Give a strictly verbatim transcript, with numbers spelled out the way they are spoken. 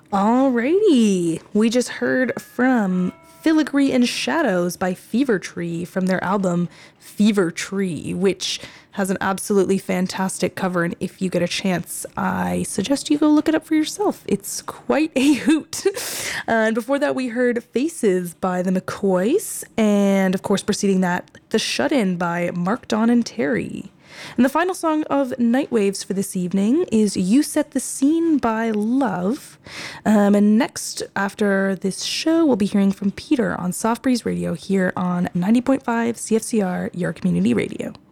Alrighty. We just heard from Filigree and Shadows by Fever Tree from their album Fever Tree, which has an absolutely fantastic cover. And if you get a chance, I suggest you go look it up for yourself. It's quite a hoot. Uh, and before that, we heard Faces by the McCoys. And of course, preceding that, The Shut-In by Mark Dawn and Terry. And the final song of Nightwaves for this evening is You Set the Scene by Love. Um, and next, after this show, we'll be hearing from Peter on Soft Breeze Radio here on ninety point five C F C R, your community radio.